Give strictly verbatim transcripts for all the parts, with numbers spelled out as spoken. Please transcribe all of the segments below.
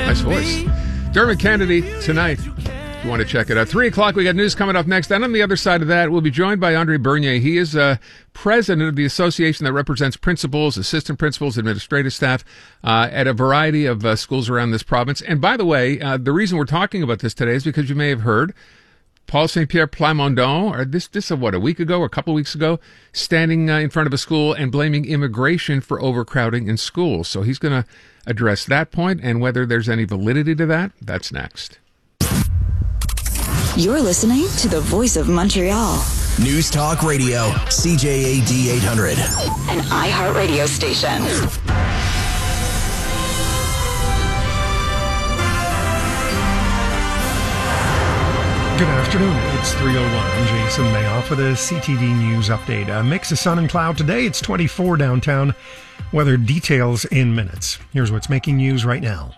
Nice voice. Dermot Kennedy tonight. If you want to check it out. Three o'clock, we got news coming up next. And on the other side of that, we'll be joined by Andre Bernier. He is uh, president of the association that represents principals, assistant principals, administrative staff uh, at a variety of uh, schools around this province. And by the way, uh, the reason we're talking about this today is because you may have heard Paul Saint Pierre Plamondon, or this, this, uh, what, a week ago or a couple of weeks ago, standing uh, in front of a school and blaming immigration for overcrowding in schools. So he's going to address that point and whether there's any validity to that. That's next. You're listening to the Voice of Montreal. News Talk Radio, C J A D eight hundred. An iHeart radio station. Good afternoon. It's three oh one. I'm Jason Mayoff with a C T V News update. A mix of sun and cloud today. It's twenty-four downtown. Weather details in minutes. Here's what's making news right now.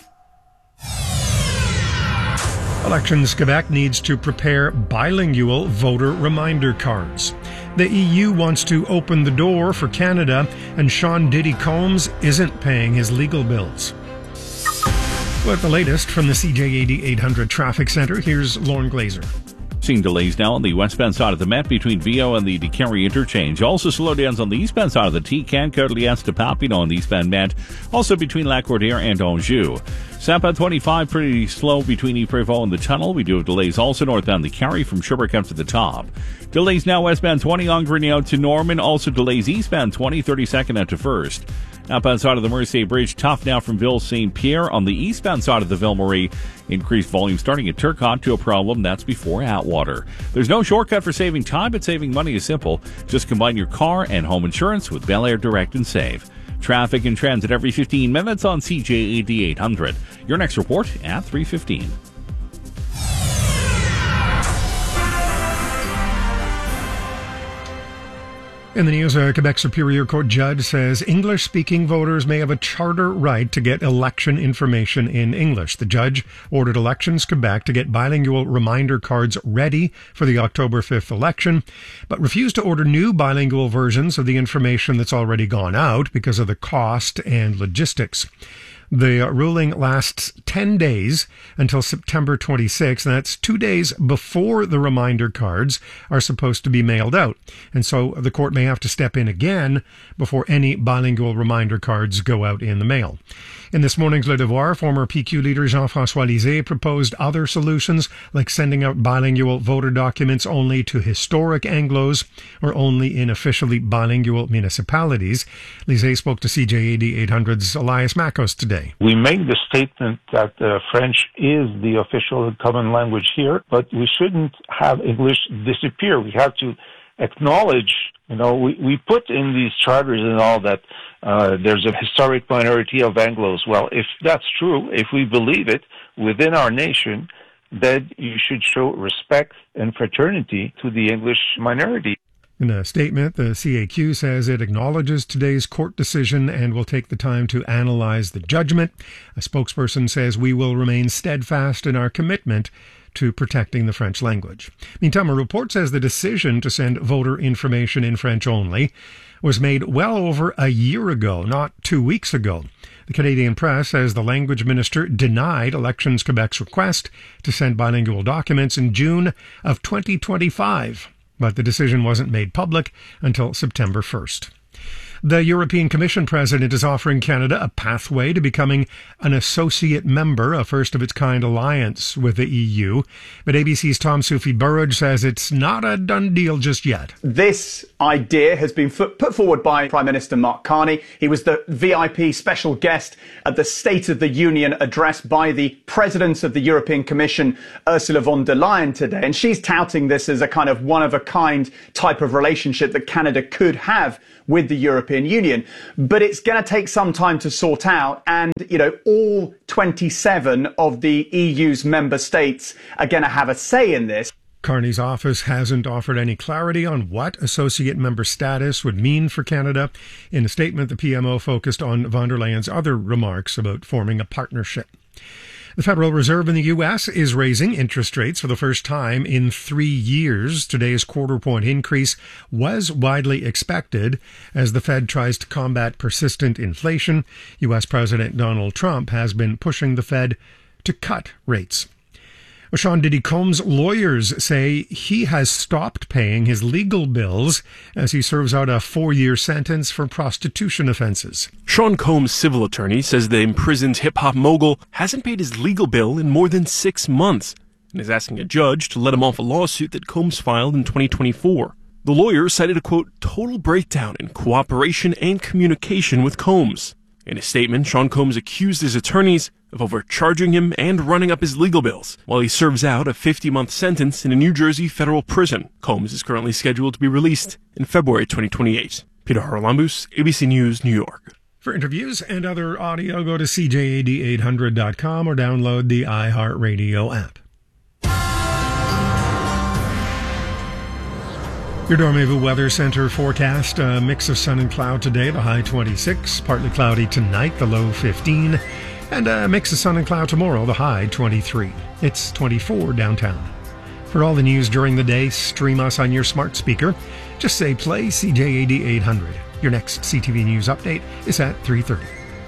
Elections Quebec needs to prepare bilingual voter reminder cards. The E U wants to open the door for Canada, and Sean Diddy Combs isn't paying his legal bills. With the latest from the C J A D eight hundred Traffic Center, here's Lauren Glazer. Seeing delays now on the westbound side of the Met between Viau and the DeCarry interchange. Also slowdowns on the eastbound side of the T C A N, Côte-Liesse to Papineau on the eastbound Met. Also between Lac-Cordière and Anjou. Southbound twenty-five pretty slow between Ypres-Vaud and the tunnel. We do have delays also northbound the Carry from Sherbrooke up to the top. Delays now westbound twenty on Grignard to Norman. Also delays eastbound twenty, thirty-second out to First. Outbound side of the Mercier Bridge, tough now from Ville Saint Pierre. On the eastbound side of the Ville-Marie, increased volume starting at Turcotte to a problem. That's before Atwater. There's no shortcut for saving time, but saving money is simple. Just combine your car and home insurance with Bel Air Direct and Save. Traffic and transit every fifteen minutes on C J A D eight hundred. Your next report at three fifteen. In the news, a Quebec Superior Court judge says English-speaking voters may have a charter right to get election information in English. The judge ordered Elections Quebec to get bilingual reminder cards ready for the October fifth election, but refused to order new bilingual versions of the information that's already gone out because of the cost and logistics. The ruling lasts ten days until September twenty-sixth, and that's two days before the reminder cards are supposed to be mailed out. And so the court may have to step in again before any bilingual reminder cards go out in the mail. In this morning's Le Devoir, former P Q leader Jean-François Lisée proposed other solutions, like sending out bilingual voter documents only to historic Anglos or only in officially bilingual municipalities. Lisée spoke to C J A D eight hundred's Elias Makos today. We make the statement that uh, French is the official common language here, but we shouldn't have English disappear. We have to acknowledge, you know, we, we put in these charters and all that uh, there's a historic minority of Anglos. Well, if that's true, if we believe it within our nation, then you should show respect and fraternity to the English minority. In a statement, the C A Q says it acknowledges today's court decision and will take the time to analyze the judgment. A spokesperson says we will remain steadfast in our commitment to protecting the French language. Meantime, a report says the decision to send voter information in French only was made well over a year ago, not two weeks ago. The Canadian Press says the language minister denied Elections Quebec's request to send bilingual documents in June of twenty twenty-five. But the decision wasn't made public until September first. The European Commission president is offering Canada a pathway to becoming an associate member, a first-of-its-kind alliance with the E U. But A B C's Tom Soufi Burrage says it's not a done deal just yet. This idea has been put forward by Prime Minister Mark Carney. He was the V I P special guest at the State of the Union address by the President of the European Commission, Ursula von der Leyen, today. And she's touting this as a kind of one-of-a-kind type of relationship that Canada could have with the European Union. But it's going to take some time to sort out. And, you know, all twenty-seven of the E U's member states are going to have a say in this. Carney's office hasn't offered any clarity on what associate member status would mean for Canada. In a statement, the P M O focused on von der Leyen's other remarks about forming a partnership. The Federal Reserve in the U S is raising interest rates for the first time in three years. Today's quarter-point increase was widely expected as the Fed tries to combat persistent inflation. U S President Donald Trump has been pushing the Fed to cut rates. Sean Diddy Combs' lawyers say he has stopped paying his legal bills as he serves out a four-year sentence for prostitution offenses. Sean Combs' civil attorney says the imprisoned hip-hop mogul hasn't paid his legal bill in more than six months and is asking a judge to let him off a lawsuit that Combs filed in twenty twenty-four. The lawyer cited a, quote, total breakdown in cooperation and communication with Combs. In a statement, Sean Combs accused his attorneys of overcharging him and running up his legal bills while he serves out a fifty-month sentence in a New Jersey federal prison. Combs is currently scheduled to be released in February twenty twenty-eight. Peter Haralambous, A B C News, New York. For interviews and other audio, go to C J A D eight hundred dot com or download the iHeartRadio app. Your Dormez-vous Weather Center forecast, a mix of sun and cloud today, the high twenty-six, partly cloudy tonight, the low fifteen, and a mix of sun and cloud tomorrow, the high twenty-three. It's twenty-four downtown. For all the news during the day, stream us on your smart speaker. Just say play C J A D eight hundred. Your next C T V News update is at three thirty.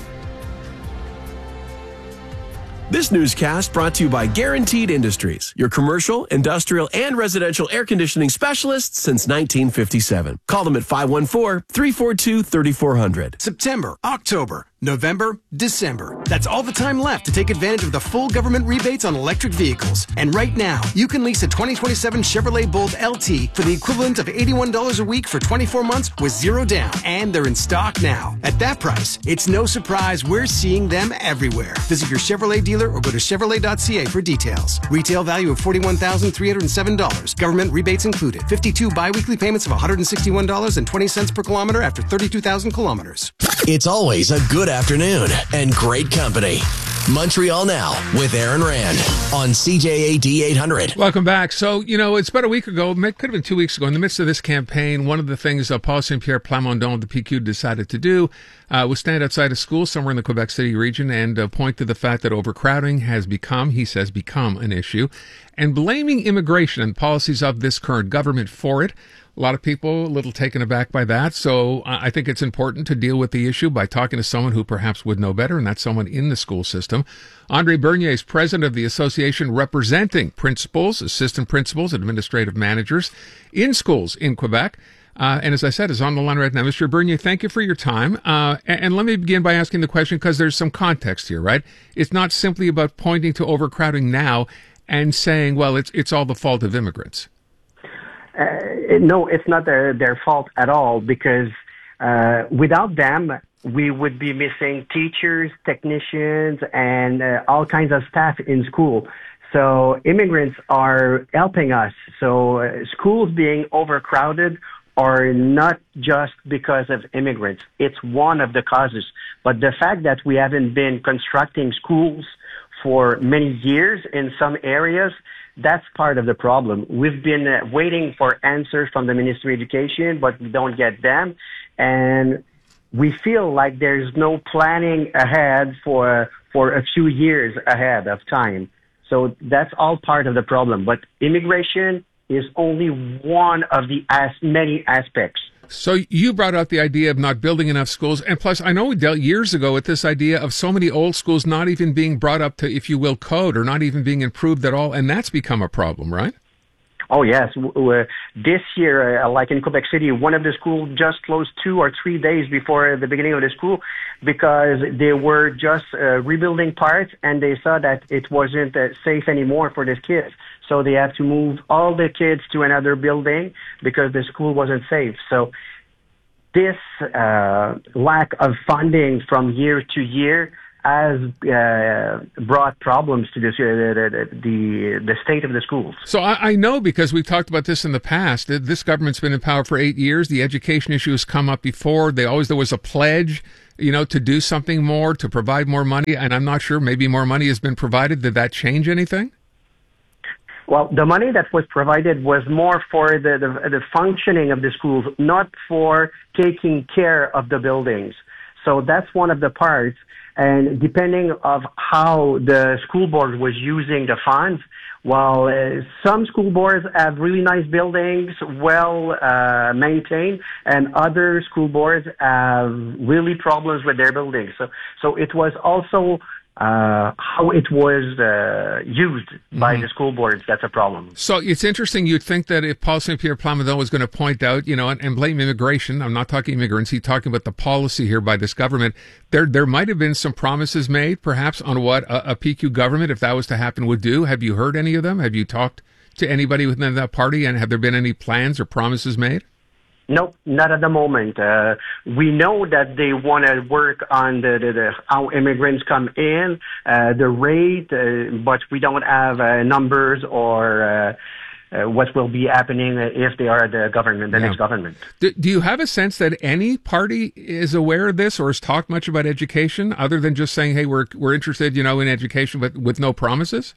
This newscast brought to you by Guaranteed Industries, your commercial, industrial, and residential air conditioning specialists since nineteen fifty-seven. Call them at five one four, three four two, three four zero zero. September, October, November, December. That's all the time left to take advantage of the full government rebates on electric vehicles. And right now, you can lease a twenty twenty-seven Chevrolet Bolt L T for the equivalent of eighty-one dollars a week for twenty-four months with zero down. And they're in stock now. At that price, it's no surprise we're seeing them everywhere. Visit your Chevrolet dealer or go to Chevrolet dot C A for details. Retail value of forty-one thousand three hundred seven dollars. Government rebates included. fifty-two biweekly payments of one hundred sixty-one dollars and twenty cents per kilometer after thirty-two thousand kilometers. It's always a good afternoon and great company. Montreal Now with Aaron Rand on C J A D eight hundred. Welcome back. So, you know, it's about a week ago, could have been two weeks ago, in the midst of this campaign, one of the things uh, Paul Saint-Pierre Plamondon of the P Q decided to do uh, was stand outside a school somewhere in the Quebec City region and uh, point to the fact that overcrowding has become, he says, become an issue, and blaming immigration and policies of this current government for it. A lot of people a little taken aback by that. So uh, I think it's important to deal with the issue by talking to someone who perhaps would know better, and that's someone in the school system. Andre Bernier is president of the association representing principals, assistant principals, administrative managers in schools in Quebec. Uh, and as I said, is on the line right now. Mister Bernier, thank you for your time. Uh, and, and let me begin by asking the question, because there's some context here, right? It's not simply about pointing to overcrowding now and saying, well, it's it's all the fault of immigrants. Uh, no, it's not their, their fault at all, because uh, without them, we would be missing teachers, technicians, and uh, all kinds of staff in school. So immigrants are helping us. So uh, schools being overcrowded are not just because of immigrants. It's one of the causes. But the fact that we haven't been constructing schools for many years in some areas, that's part of the problem. We've been uh, waiting for answers from the Ministry of Education, but we don't get them. And we feel like there's no planning ahead for for a few years ahead of time. So that's all part of the problem. But immigration is only one of the as many aspects. So you brought up the idea of not building enough schools. And plus, I know we dealt years ago with this idea of so many old schools not even being brought up to, if you will, code, or not even being improved at all. And that's become a problem, right? Oh, yes. This year, uh, like in Quebec City, one of the schools just closed two or three days before the beginning of the school because they were just uh, rebuilding parts, and they saw that it wasn't uh, safe anymore for the kids. So they had to move all the kids to another building because the school wasn't safe. So this uh, lack of funding from year to year has uh, brought problems to this, uh, the, the the state of the schools. So I, I know, because we've talked about this in the past, that this government's been in power for eight years. The education issue has come up before. They always there was a pledge, you know, to do something more, to provide more money. And I'm not sure, maybe more money has been provided. Did that change anything? Well, the money that was provided was more for the, the, the functioning of the schools, not for taking care of the buildings. So that's one of the parts. And depending of how the school board was using the funds, while uh, some school boards have really nice buildings, well uh, maintained, and other school boards have really problems with their buildings. So, so it was also uh, how it was uh, used by mm-hmm. the school boards. That's a problem. So it's interesting. You'd think that if Paul Saint-Pierre Plamondon was going to point out, you know, and, and blame immigration, I'm not talking immigrants, he's talking about the policy here by this government, there there might have been some promises made, perhaps, on what a, a P Q government, if that was to happen, would do. Have you heard any of them? Have you talked to anybody within that party, and have there been any plans or promises made? Nope, not at the moment. Uh, we know that they want to work on the, the, the how immigrants come in, uh, the rate, uh, but we don't have uh, numbers or uh, uh, what will be happening if they are the government, the yeah. next government. Do, do you have a sense that any party is aware of this or has talked much about education, other than just saying, "Hey, we're we're interested, you know, in education," but with no promises?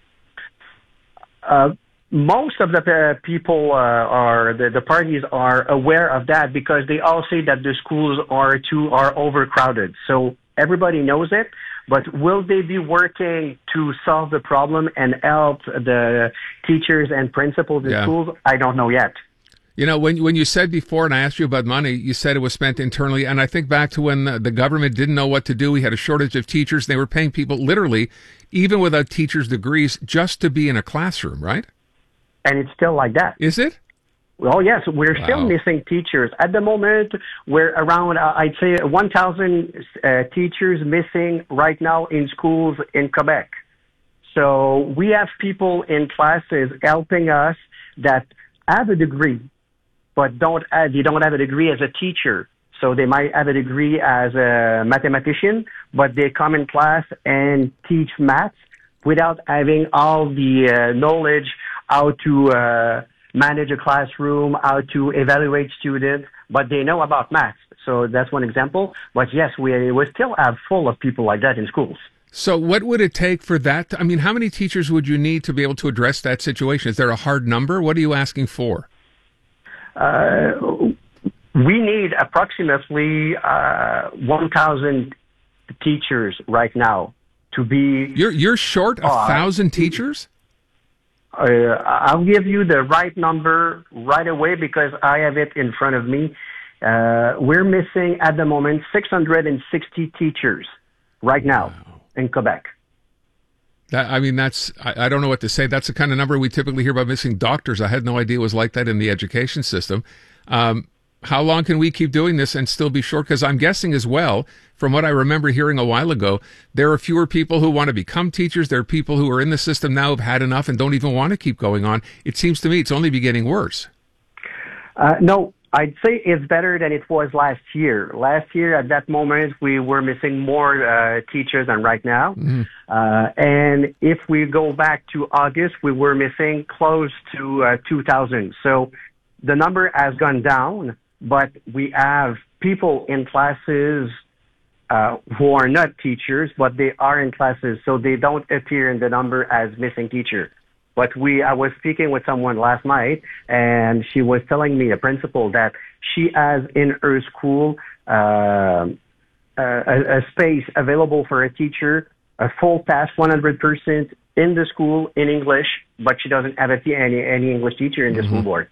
Uh, Most of the uh, people uh, are the, the parties are aware of that because they all say that the schools are too are overcrowded. So everybody knows it. But will they be working to solve the problem and help the teachers and principals in yeah. schools? I don't know yet. You know, when when you said before, and I asked you about money, you said it was spent internally. And I think back to when the, the government didn't know what to do. We had a shortage of teachers. They were paying people literally, even without teachers' degrees, just to be in a classroom, right? And it's still like that. Is it? Well, yes, we're wow. still missing teachers. At the moment, we're around, uh, I'd say, one thousand uh, teachers missing right now in schools in Quebec. So we have people in classes helping us that have a degree, but don't have, they don't have a degree as a teacher. So they might have a degree as a mathematician, but they come in class and teach maths without having all the uh, knowledge how to uh, manage a classroom, how to evaluate students, but they know about maths. So that's one example. But yes, we, we still have full of people like that in schools. So what would it take for that? To, I mean, how many teachers would you need to be able to address that situation? Is there a hard number? What are you asking for? Uh, we need approximately uh, one thousand teachers right now to be... You're, you're short a uh, thousand teachers? Uh, I'll give you the right number right away because I have it in front of me. Uh, we're missing at the moment six hundred sixty teachers right now wow. in Quebec. That, I mean, that's, I, I don't know what to say. That's the kind of number we typically hear about missing doctors. I had no idea it was like that in the education system. Um, how long can we keep doing this and still be short? Because I'm guessing as well, from what I remember hearing a while ago, there are fewer people who want to become teachers. There are people who are in the system now who've had enough and don't even want to keep going on. It seems to me it's only be getting worse. Uh, no, I'd say it's better than it was last year. Last year, at that moment, we were missing more uh, teachers than right now. Mm-hmm. Uh, and if we go back to August, we were missing close to uh, two thousand. So the number has gone down, but we have people in classes uh, who are not teachers, but they are in classes, so they don't appear in the number as missing teacher. But we, I was speaking with someone last night, and she was telling me, a principal, that she has in her school uh, a, a space available for a teacher, a full task, one hundred percent in the school in English, but she doesn't have a, any, any English teacher in the mm-hmm. school board.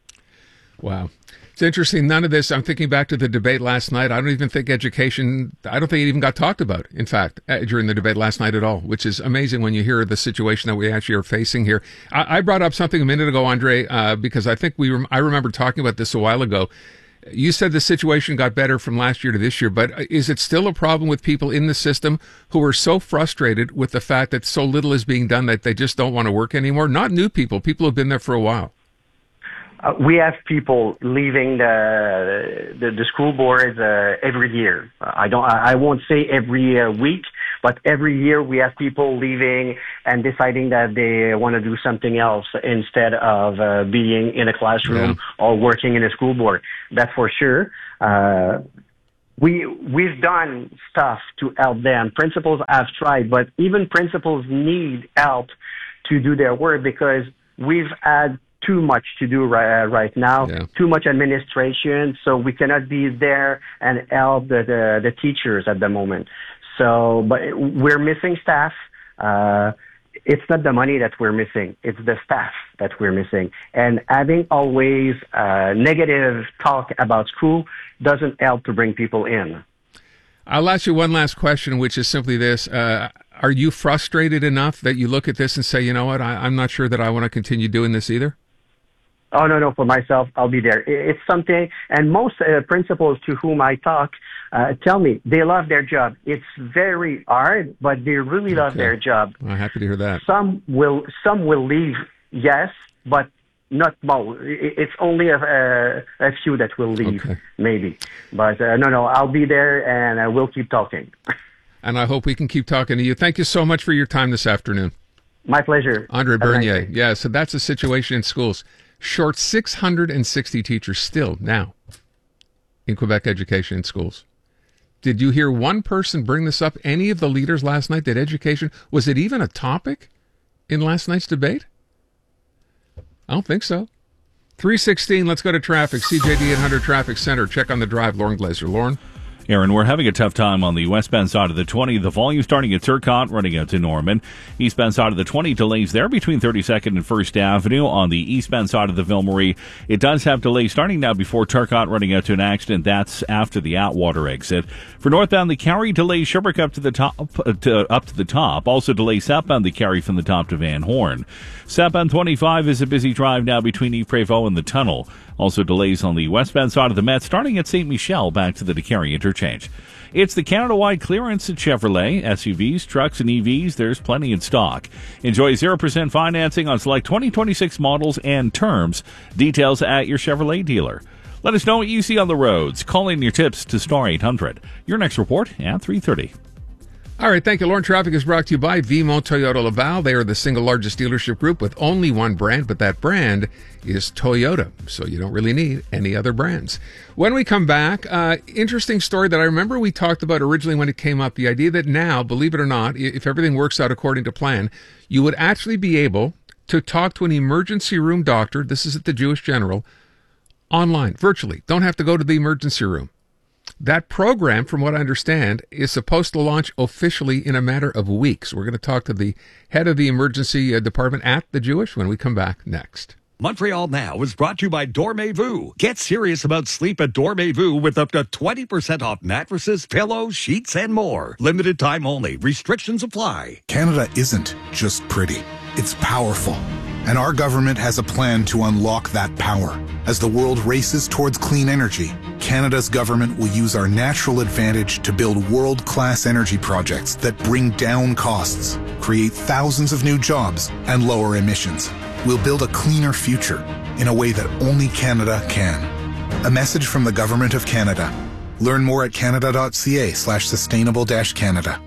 Wow. It's interesting. None of this, I'm thinking back to the debate last night. I don't even think education, I don't think it even got talked about, in fact, during the debate last night at all, which is amazing when you hear the situation that we actually are facing here. I, I brought up something a minute ago, Andre, uh, because I think we, rem- I remember talking about this a while ago. You said the situation got better from last year to this year, but is it still a problem with people in the system who are so frustrated with the fact that so little is being done that they just don't want to work anymore? Not new people, people who have been there for a while. Uh, we have people leaving the the, the school boards uh, every year. Uh, I don't. I won't say every uh, week, but every year we have people leaving and deciding that they want to do something else instead of uh, being in a classroom yeah. or working in a school board. That's for sure. Uh, we we've done stuff to help them. Principals have tried, but even principals need help to do their work because we've had too much to do right, uh, right now, yeah. too much administration, so we cannot be there and help the, the, the teachers at the moment. So, but we're missing staff. Uh, it's not the money that we're missing, it's the staff that we're missing. And having always uh, negative talk about school doesn't help to bring people in. I'll ask you one last question, which is simply this. Uh, are you frustrated enough that you look at this and say, you know what, I, I'm not sure that I want to continue doing this either? Oh, no, no, for myself, I'll be there. It's something, and most uh, principals to whom I talk uh, tell me they love their job. It's very hard, but they really okay. love their job. I'm happy to hear that. Some will, some will leave, yes, but not most. It's only a, a, a few that will leave, okay. maybe. But uh, no, no, I'll be there, and uh, we'll keep talking. And I hope we can keep talking to you. Thank you so much for your time this afternoon. My pleasure. Andre Bernier. Nice yeah, so that's the situation in schools. Short six hundred sixty teachers still now in Quebec education in schools. Did you hear one person bring this up? Any of the leaders last night? That education, was it even a topic in last night's debate? I don't think so. three sixteen, let's go to traffic. C J D eight hundred Traffic Center. Check on the drive. Lauren Glazer. Lauren? Aaron, we're having a tough time on the westbound side of the twenty. The volume starting at Turcotte, running out to Norman. Eastbound side of the twenty, delays there between thirty-second and First Avenue. On the eastbound side of the Ville Marie, it does have delays starting now before Turcotte, running out to an accident. That's after the Atwater exit. For northbound, the Carrie delays Sherbrooke up to the top, uh, to, up to the top. Also delays southbound the Carrie from the top to Van Horn. Southbound twenty-five is a busy drive now between Yves Prévost and the tunnel. Also delays on the westbound side of the Met, starting at Saint Michel back to the DeCarry interchange. It's the Canada-wide clearance at Chevrolet. S U Vs, trucks, and E Vs, there's plenty in stock. Enjoy zero percent financing on select twenty twenty-six models and terms. Details at your Chevrolet dealer. Let us know what you see on the roads. Call in your tips to Star eight hundred. Your next report at three thirty. All right, thank you. Lauren, traffic is brought to you by Vimont Toyota Laval. They are the single largest dealership group with only one brand, but that brand is Toyota, so you don't really need any other brands. When we come back, uh, interesting story that I remember we talked about originally when it came up, the idea that now, believe it or not, if everything works out according to plan, you would actually be able to talk to an emergency room doctor, this is at the Jewish General, online, virtually. Don't have to go to the emergency room. That program, from what I understand, is supposed to launch officially in a matter of weeks. We're going to talk to the head of the emergency department at the Jewish when we come back next. Montreal Now is brought to you by Dormez-vous. Get serious about sleep at Dormez-vous with up to twenty percent off mattresses, pillows, sheets, and more. Limited time only. Restrictions apply. Canada isn't just pretty. It's powerful. And our government has a plan to unlock that power. As the world races towards clean energy, Canada's government will use our natural advantage to build world-class energy projects that bring down costs, create thousands of new jobs, and lower emissions. We'll build a cleaner future in a way that only Canada can. A message from the Government of Canada. Learn more at canada.ca slash sustainable dash Canada.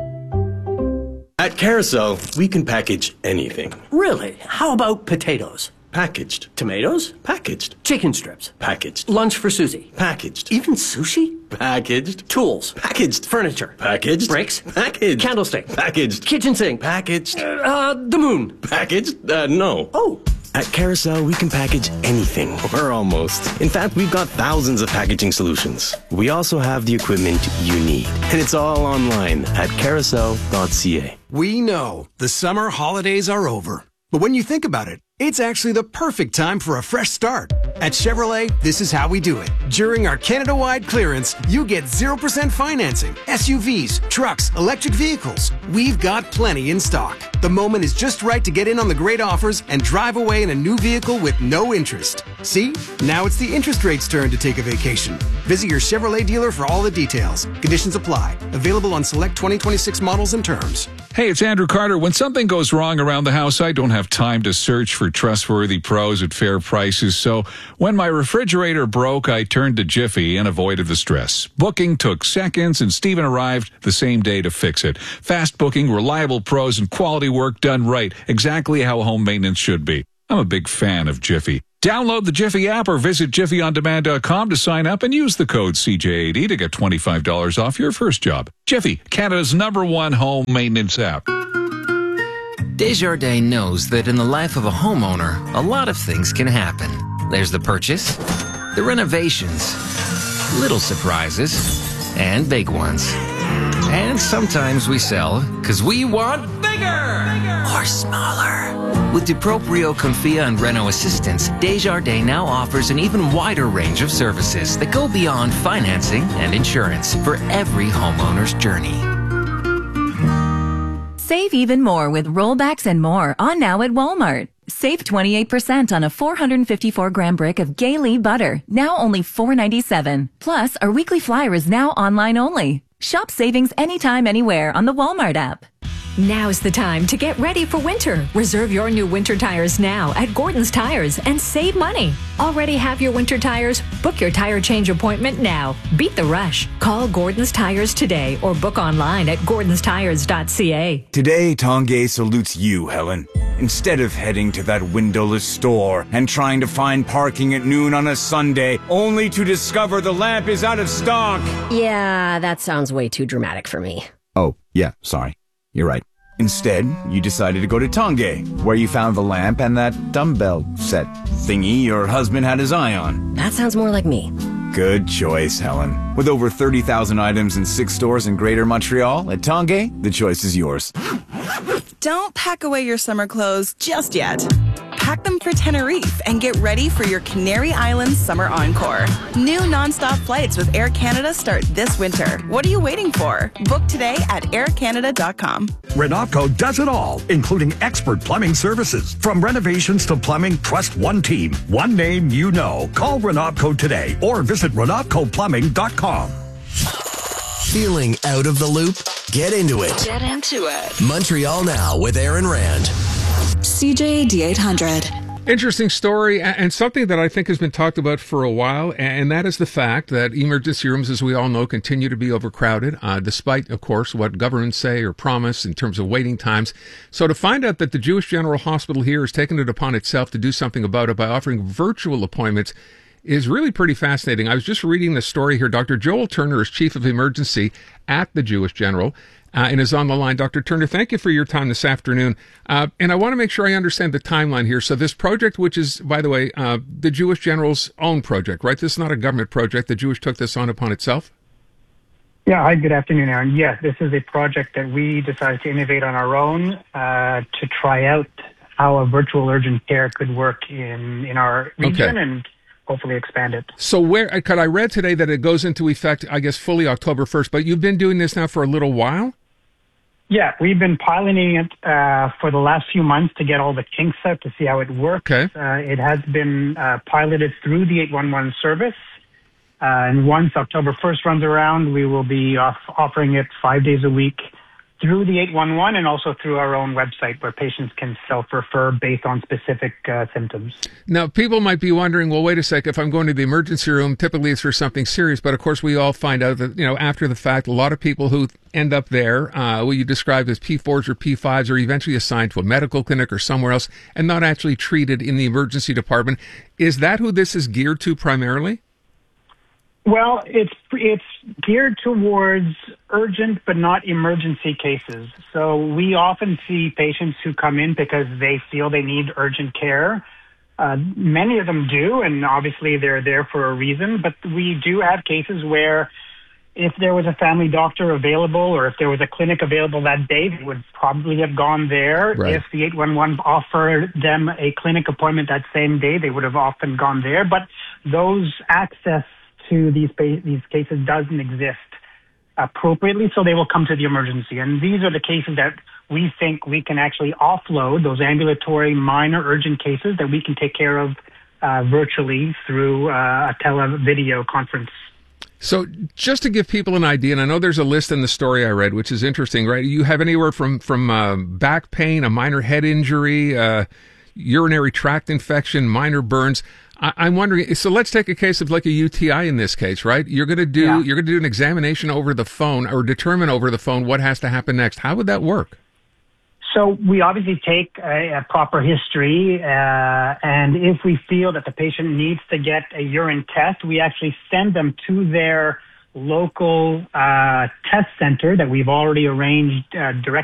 At Carousel, we can package anything. Really? How about potatoes? Packaged. Tomatoes? Packaged. Chicken strips? Packaged. Lunch for Susie? Packaged. Even sushi? Packaged. Tools? Packaged. Furniture? Packaged. Bricks? Packaged. Candlestick? Packaged. Kitchen sink? Packaged. Uh, uh, the moon? Packaged? Uh, no. Oh. At Carousel, we can package anything, or almost. In fact, we've got thousands of packaging solutions. We also have the equipment you need, and it's all online at carousel dot c a. We know the summer holidays are over, but when you think about it, it's actually the perfect time for a fresh start. At Chevrolet, this is how we do it. During our Canada-wide clearance, you get zero percent financing, S U Vs, trucks, electric vehicles. We've got plenty in stock. The moment is just right to get in on the great offers and drive away in a new vehicle with no interest. See? Now it's the interest rate's turn to take a vacation. Visit your Chevrolet dealer for all the details. Conditions apply. Available on select twenty twenty-six models and terms. Hey, it's Andrew Carter. When something goes wrong around the house, I don't have time to search for trustworthy pros at fair prices. So when my refrigerator broke, I turned to Jiffy and avoided the stress. Booking took seconds, and Steven arrived the same day to fix it. Fast booking, reliable pros, and quality work done right. Exactly how home maintenance should be. I'm a big fan of Jiffy. Download the Jiffy app or visit jiffy on demand dot com to sign up and use the code C J eighty to get twenty-five dollars off your first job. Jiffy, Canada's number one home maintenance app. Desjardins knows that in the life of a homeowner, a lot of things can happen. There's the purchase, the renovations, little surprises, and big ones. And sometimes we sell because we want big! or smaller. With DiProprio, Confia, and Renault Assistance, Desjardins now offers an even wider range of services that go beyond financing and insurance for every homeowner's journey. Save even more with rollbacks and more on now at Walmart. Save twenty-eight percent on a four hundred fifty-four gram brick of Gaylee butter, now only four dollars and ninety-seven cents. Plus, our weekly flyer is now online only. Shop savings anytime, anywhere on the Walmart app. Now's the time to get ready for winter. Reserve your new winter tires now at Gordon's Tires and save money. Already have your winter tires? Book your tire change appointment now. Beat the rush. Call Gordon's Tires today or book online at gordons tires dot c a. Today, Tanguay salutes you, Helen. Instead of heading to that windowless store and trying to find parking at noon on a Sunday, only to discover the lamp is out of stock. Yeah, that sounds way too dramatic for me. Oh, yeah, sorry. You're right. Instead, you decided to go to Tanguay, where you found the lamp and that dumbbell set thingy your husband had his eye on. That sounds more like me. Good choice, Helen. With over thirty thousand items in six stores in Greater Montreal, at Tanguay, the choice is yours. Don't pack away your summer clothes just yet. Pack them for Tenerife and get ready for your Canary Islands Summer Encore. New nonstop flights with Air Canada start this winter. What are you waiting for? Book today at air canada dot com. Renopco does it all, including expert plumbing services. From renovations to plumbing, trust one team, one name you know. Call Renopco today or visit renopco plumbing dot com. Feeling out of the loop? Get into it. Get into it. Montreal Now with Aaron Rand. C J D eight hundred. Interesting story, and something that I think has been talked about for a while, and that is the fact that emergency rooms, as we all know, continue to be overcrowded, uh, despite, of course, what governments say or promise in terms of waiting times. So to find out that the Jewish General Hospital here has taken it upon itself to do something about it by offering virtual appointments is really pretty fascinating. I was just reading the story here. Doctor Joel Turner is Chief of Emergency at the Jewish General uh, and is on the line. Doctor Turner, thank you for your time this afternoon. Uh, and I want to make sure I understand the timeline here. So this project, which is, by the way, uh, the Jewish General's own project, right? This is not a government project. The Jewish took this on upon itself? Yeah, hi, good afternoon, Aaron. Yes, this is a project that we decided to innovate on our own uh, to try out how a virtual urgent care could work in, in our region Okay. and hopefully expand it. So where, because I read today that it goes into effect, I guess, fully October first, but you've been doing this now for a little while? Yeah, we've been piloting it uh, for the last few months to get all the kinks out to see how it works. Okay. Uh, it has been uh, piloted through the eight one one service. Uh, and once October first runs around, we will be off- offering it five days a week through the eight one one and also through our own website where patients can self-refer based on specific uh, symptoms. Now, people might be wondering, well, wait a sec, if I'm going to the emergency room, typically it's for something serious. But of course, we all find out that, you know, after the fact, a lot of people who end up there, uh, what you described as P fours or P fives, are eventually assigned to a medical clinic or somewhere else and not actually treated in the emergency department. Is that who this is geared to primarily? Well, it's it's geared towards urgent but not emergency cases. So we often see patients who come in because they feel they need urgent care. Uh, many of them do, and obviously they're there for a reason. But we do have cases where if there was a family doctor available or if there was a clinic available that day, they would probably have gone there. Right. If the eight one one offered them a clinic appointment that same day, they would have often gone there. But those access to these pa- these cases doesn't exist appropriately, so they will come to the emergency. And these are the cases that we think we can actually offload, those ambulatory minor urgent cases that we can take care of uh, virtually through uh, a tele-video conference. So just to give people an idea, and I know there's a list in the story I read, which is interesting, right? You have anywhere from, from uh, back pain, a minor head injury, uh, urinary tract infection, minor burns. I, I'm wondering, so let's take a case of like a U T I in this case, right? You're going to do, Yeah. you're going to do an examination over the phone or determine over the phone what has to happen next. How would that work? So we obviously take a, a proper history, uh, and if we feel that the patient needs to get a urine test, we actually send them to their local uh, test center that we've already arranged uh, direct